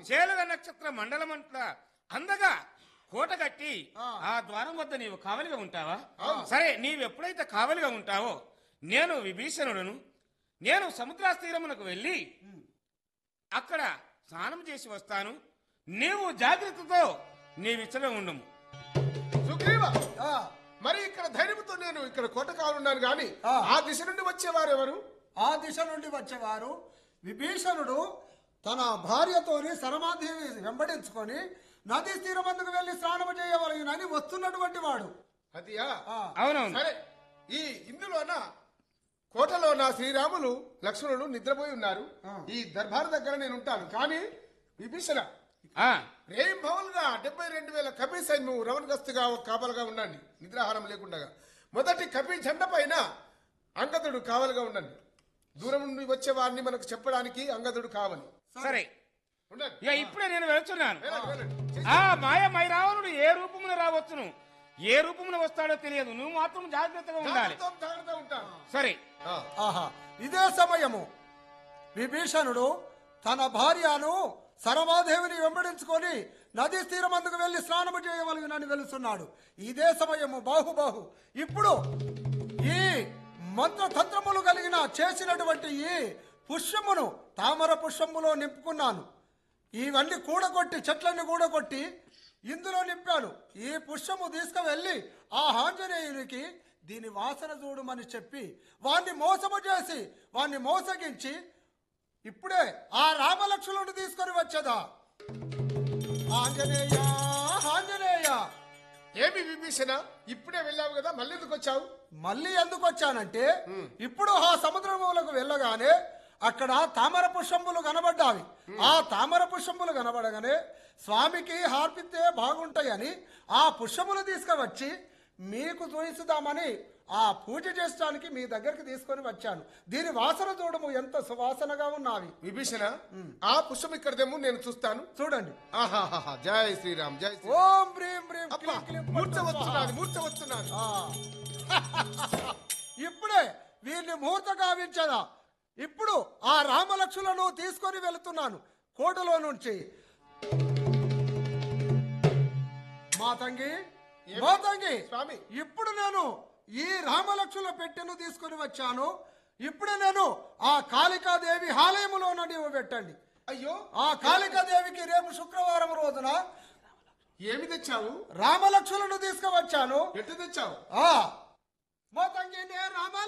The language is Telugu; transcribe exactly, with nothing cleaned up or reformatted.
చేలుగ నక్షత్ర మండలం అంట్ల అందగా కోట కట్టి ఆ. ఆ ద్వారం వద్ద నీవు కావలిగా ఉంటావా? అవును. సరే, నీవు ఎప్పుడైతే కావలిగా ఉంటావో నేను విభీషణుడును. నేను సముద్ర తీరమునకు వెళ్ళి అక్కడ స్నానం చేసి వస్తాను. నీవు జాగ్రత్తతో నీవిచ్చగా ఉండము. సుగ్రీవ, ఆ, మరి ఇక్కడ ధైర్యంతో నేను ఇక్కడ కోట కానున్నాను గాని ఆ. ఆ దిశ నుండి వచ్చేవారు ఎవరు? ఆ దిశ నుండి వచ్చేవారు విభీషణుడు తన భార్యతోని సరమాదేవి వెంబడించుకొని నదీ తీరమందుకు వెళ్లి స్నానము చేయవలగినని వస్తున్నటువంటి వాడు. అదియా? ఆ, అవునవును. సరే, ఈ ఇందులోన కోటలో నా శ్రీరాములు లక్ష్మణుడు నిద్రపోయి ఉన్నారు. ఆ. ఈ దర్బార్ దగ్గర నేను ఉంటాను. కానీ విభీషణ, ఆ రేం భవన్గా డెబ్బై రెండు వేల కపి సైన్యం రవణగస్తుగా కాపలుగా ఉండండి, నిద్రాహారం లేకుండా. మొదటి కపి జెండ పైన అంగదుడు కావలుగా ఉండండి. దూరం నుండి వచ్చే వారిని మనకు చెప్పడానికి అంగదుడు కావాలి. సరే, ఉండండి. ఇక ఇప్పుడే నేను వెళ్తున్నాను. వెళ్ళండి, వెళ్ళండి. ఆ మాయ మైరావణుడు ఏ రూపమున రావచ్చును, ఏ రూపమున వస్తాడో తెలియదు. నువ్వు మాత్రం జాగ్రత్తగా ఉండాలి. జాగ్రత్త, జాగ్రత్తగా ఉంటాను. సరే. ఆ. ఆహా ఇదే సమయము విభీషణుడు తన భార్యను సరమాదేవిని వెంబడించుకొని నదీ తీరమందుకు వెళ్లి స్నానము చేయవలగినని వెలుస్తున్నాడు. ఇదే సమయము బాహుబాహు ఇప్పుడు ఈ మంత్రతంత్రములు కలిగిన చేసినటువంటి ఈ పుష్పమును తామర పుష్పములో నింపుకున్నాను. ఇవన్నీ కూడగొట్టి చెట్లన్నీ కూడగొట్టి ఇందులో నింపాను. ఈ పుష్పము తీసుకువెళ్ళి ఆ ఆంజనేయునికి దీని వాసన చూడమని చెప్పి వాణ్ణి మోసము చేసి వాణ్ణి మోసగించి ఇప్పుడే ఆ రామలక్ష్మణుడు తీసుకొని వచ్చేదా. ఆంజనేయ ఆంజనేయ, ఏమి విభీషణ, ఇప్పుడే వెళ్ళావు కదా, మళ్ళీ ఎందుకు వచ్చావు? మళ్ళీ ఎందుకు వచ్చానంటే ఇప్పుడు ఆ సముద్రములకు వెళ్ళగానే అక్కడ తామర పుష్పములు కనబడ్డావి. ఆ తామర పుష్పములు కనబడగానే స్వామికి హార్పితే బాగుంటాయని ఆ పుష్పములు తీసుకువచ్చి మీకు చూయిస్తామని ఆ పూజ చేయడానికి మీ దగ్గరికి తీసుకొని వచ్చాను. దీని వాసన చూడము ఎంత సువాసనగా ఉన్నావి. విభీషణ, ఆ పుష్పం ఇక్కడదేమో నేను చూస్తాను. చూడండి. ఆహాహా, జై శ్రీరామ్, జై శ్రీరామ్. ఓం బ్రీం బ్రీం అబ్బా, క్లీం క్లీం మూర్ఛ పట్టు వస్తున్నాను, స్వాహా. మూర్ఛ వస్తున్నాను. ఆ. ఇప్పుడే వీరిని ముహూర్త గావించదా. ఇప్పుడు ఆ రామలక్ష్మణులను తీసుకొని వెళుతున్నాను కోటలో నుంచి. మాతంగి మాతంగి, స్వామి. ఇప్పుడు నేను ఈ రామలక్ష్మణ పెట్టెను తీసుకొని వచ్చాను. ఇప్పుడే నేను ఆ కాళికాదేవి ఆలయములోన నీవు పెట్టండి. అయ్యో, ఆ కాళికాదేవికి రేపు శుక్రవారం రోజున ఏమి తెచ్చావు? రామలక్ష్మణులను తీసుకువచ్చాను. ఎట్టు తెచ్చావు? ఆ మాతంగి నే రామ